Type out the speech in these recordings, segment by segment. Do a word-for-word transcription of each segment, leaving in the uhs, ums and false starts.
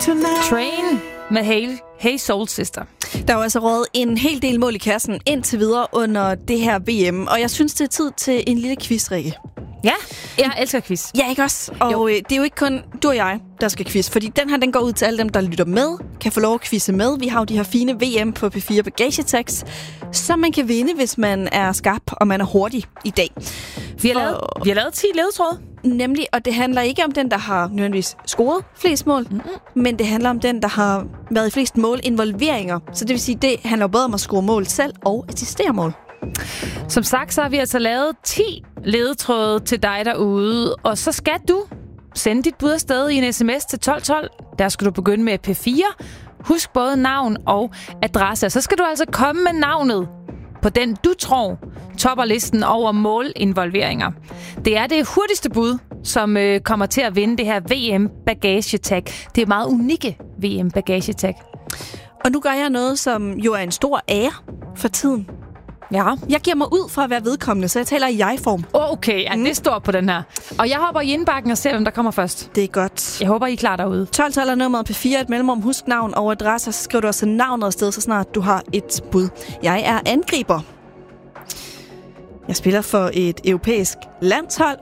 Train med Hey, hey Soul Sister. Der er jo altså røget en hel del mål i kassen indtil videre under det her V M, og jeg synes, det er tid til en lille quiz, Rikke. Ja, jeg elsker quiz. Ja, ikke også? Og jo. Det er jo ikke kun du og jeg, der skal quiz, fordi den her, den går ud til alle dem, der lytter med, kan få lov at quizze med. Vi har jo de her fine V M på P fire Bagagetex, som man kan vinde, hvis man er skarp og man er hurtig i dag. Vi har, For... lavet, vi har lavet ti ledetråde. Nemlig, og det handler ikke om den, der har nødvendigvis scoret flest mål, mm-hmm. men det handler om den, der har været i flest mål-involveringer. Så det vil sige, det handler både om at score mål selv og assistere mål. Som sagt, så har vi altså lavet ti ledetråde til dig derude, og så skal du sende dit bud afsted i en sms til tolv tolv. Der skal du begynde med P fire. Husk både navn og adresse. Så skal du altså komme med navnet på den, du tror topper listen over målinvolveringer. Det er det hurtigste bud, som øh, kommer til at vinde det her V M Bagagetag. Det er meget unikke V M Bagagetag. Og nu gør jeg noget, som jo er en stor ære for tiden. Ja. Jeg giver mig ud fra at være vedkommende, så jeg taler i jeg-form. Okay, ja, mm. det står på den her. Og jeg hopper i indbakken og ser, hvem der kommer først. Det er godt. Jeg håber, I er klar derude. tolv tolv er nummeret P fire, et mellemrum, husk navn og adresse. Så skriver du også navnet afsted, så snart du har et bud. Jeg er angriber. Jeg spiller for et europæisk landshold.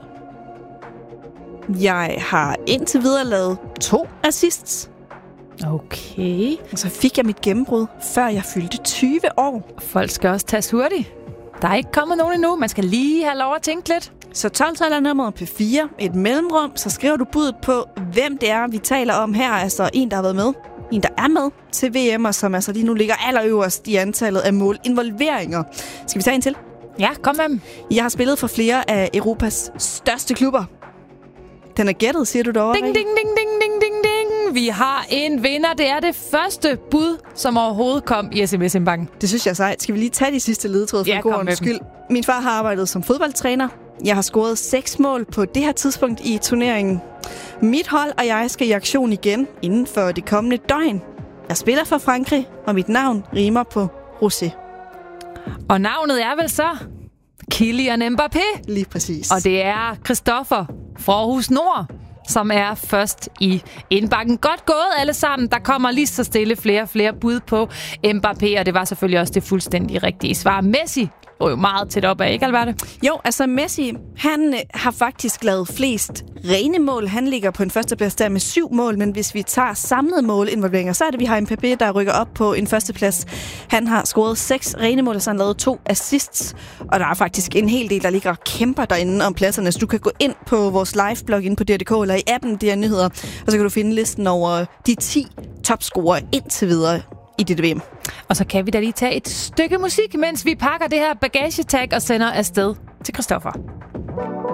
Jeg har indtil videre lavet to assists. Okay. Og så fik jeg mit gennembrud, før jeg fyldte tyve år. Folk skal også tages hurtigt. Der er ikke kommet nogen endnu. Man skal lige have lov at tænke lidt. Så tolv tolv er nummeret P fire, et mellemrum. Så skriver du budet på, hvem det er, vi taler om her. Altså en, der har været med. En, der er med til V M, og som altså lige nu ligger allerøverst i antallet af målinvolveringer. Skal vi tage en til? Ja, kom med dem. Jeg har spillet for flere af Europas største klubber. Den er gættet, siger du derovre. Ding, ding, ding, ding, ding, ding, ding. Vi har en vinder. Det er det første bud, som overhovedet kom i sms-indbakken. Det synes jeg er sejt. Skal vi lige tage de sidste ledetråde for ja, god ordens skyld? Min far har arbejdet som fodboldtræner. Jeg har scoret seks mål på det her tidspunkt i turneringen. Mit hold og jeg skal i aktion igen inden for det kommende døgn. Jeg spiller for Frankrig, og mit navn rimer på Rosé. Og navnet er vel så Kylian Mbappé. Lige præcis. Og det er Christoffer fra Aarhus Nord, som er først i indbakken. Godt gået alle sammen. Der kommer lige så stille flere og flere bud på Mbappé, og det var selvfølgelig også det fuldstændig rigtige svar. Messi er jo meget tæt op af, ikke Alberte? Jo, altså Messi, han har faktisk lavet flest rene mål. Han ligger på en førsteplads der med syv mål, men hvis vi tager samlede målinvolveringer, så er det, vi har Mbappé, der rykker op på en førsteplads. Han har scoret seks rene mål, og så har han lavet to assists, og der er faktisk en hel del, der ligger og kæmper derinde om pladserne, så du kan gå ind på vores live-blog inde på D R punktum D K eller i appen D R Nyheder, og så kan du finde listen over de ti topscorere indtil videre i dette V M. Og så kan vi da lige tage et stykke musik, mens vi pakker det her bagagetag og sender afsted til Christoffer.